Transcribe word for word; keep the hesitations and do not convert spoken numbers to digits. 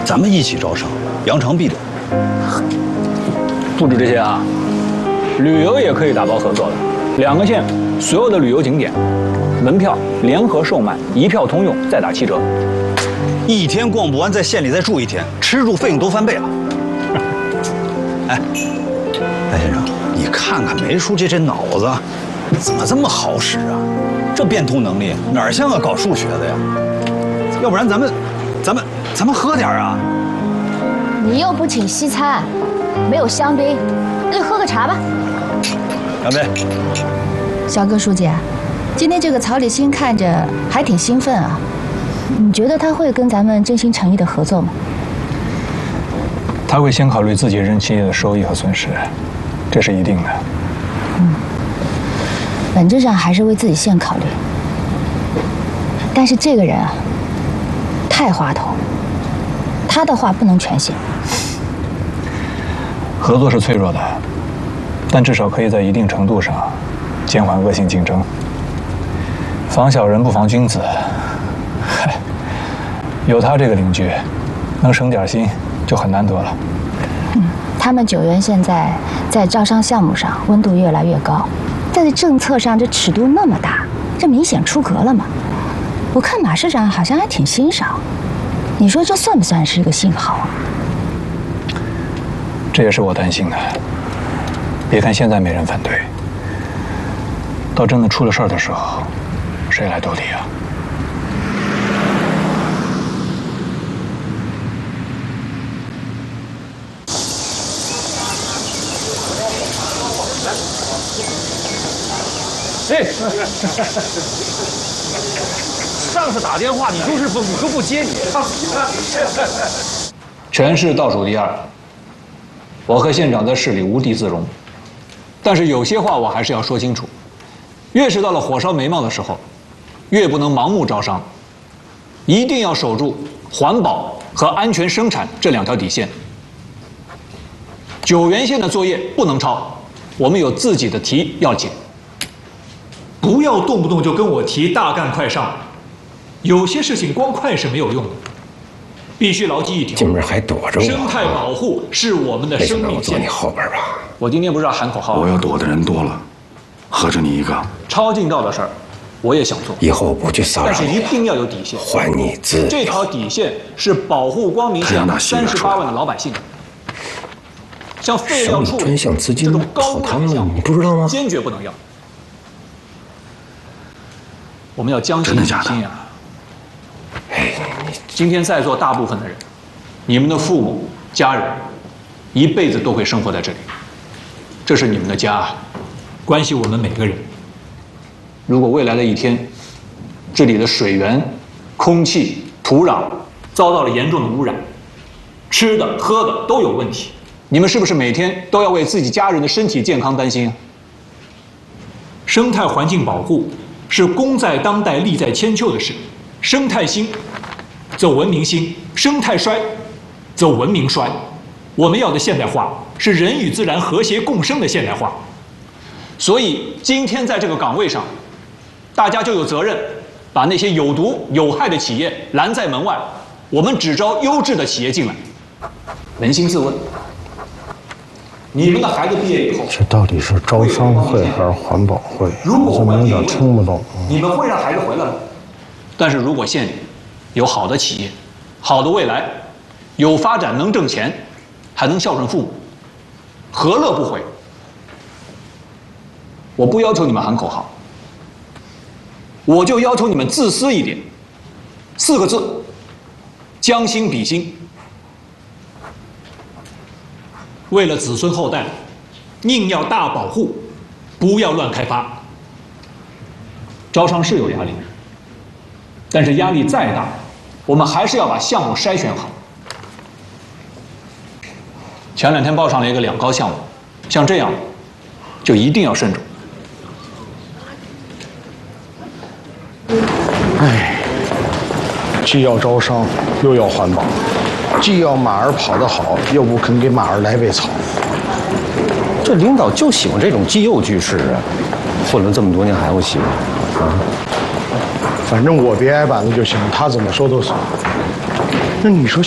咱们一起招商，扬长避短。 不止这些啊，旅游也可以打包合作的。两个县所有的旅游景点，门票联合售卖，一票通用，再打七折。 一天逛不完，在县里再住一天，吃住费用都翻倍了。哎，白先生，你看看梅书记这脑子，怎么这么好使啊？这变通能力哪像个搞数学的呀？要不然咱们，咱们，咱们喝点啊？ 你又不请西餐，没有香槟，那就喝个茶吧。 干杯！ 小哥书记，今天这个曹立新看着还挺兴奋啊，你觉得他会跟咱们真心诚意的合作吗？ 他会先考虑自己任期的收益和损失，这是一定的。 嗯，本质上还是为自己县考虑。但是这个人啊，太滑头，他的话不能全信。 合作是脆弱的，但至少可以在一定程度上减缓恶性竞争。防小人不防君子，嗨，有他这个邻居，能省点心就很难得了。 嗯，他们九原现在在招商项目上温度越来越高，在政策上这尺度那么大，这明显出格了嘛。我看马市长好像还挺欣赏，你说这算不算是一个信号啊？ 这也是我担心的。别看现在没人反对，到真的出了事儿的时候，谁来兜底啊？ 哎，上次打电话你就是不，你说不接你。 全市倒数第二，我和县长在市里无地自容。但是有些话我还是要说清楚，越是到了火烧眉毛的时候，越不能盲目招商，一定要守住环保和安全生产这两条底线。九原县的作业不能超，我们有自己的题要解。 不要动不动就跟我提大干快上，有些事情光快是没有用的，必须牢记一条： 进门还躲着我。 生态保护是我们的生命线。 我坐你后边吧。 我今天不是要喊口号吗？ 我要躲的人多了，合着你一个。 超近道的事儿，我也想做。 以后我不去骚扰你， 但是一定要有底线。 还你自由。 这条底线是保护光明县三十八万的老百姓。像废料处理这种高污染项目， 你不知道吗？ 坚决不能要。我们要将心比心啊！ 哎， 今天在座大部分的人，你们的父母、家人，一辈子都会生活在这里，这是你们的家，关系我们每个人。如果未来的一天，这里的水源、空气、土壤遭到了严重的污染，吃的、喝的都有问题，你们是不是每天都要为自己家人的身体健康担心啊？ 生态环境保护是功在当代、利在千秋的事。生态兴，走文明兴；生态衰，走文明衰。我们要的现代化是人与自然和谐共生的现代化。 所以今天在这个岗位上，大家就有责任把那些有毒有害的企业拦在门外，我们只招优质的企业进来。扪心自问，你们的孩子毕业以后， 这到底是招商会还是环保会？我怎么有点听不懂？ 你们会让孩子回来吗？但是如果县里有好的企业、好的未来，有发展能挣钱，还能孝顺父母，何乐不回？我不要求你们喊口号，我就要求你们自私一点。四个字：将心比心。 为了子孙后代，宁要大保护，不要乱开发。 招商是有压力，但是压力再大，我们还是要把项目筛选好。前两天报上了一个两高项目，像这样就一定要慎重。 哎，既要招商，又要环保，既要马儿跑得好，又不肯给马儿来喂草。 这领导就喜欢这种既幼居士啊！混了这么多年还不习惯啊？ 反正我别挨板子就行，他怎么说都行。那你说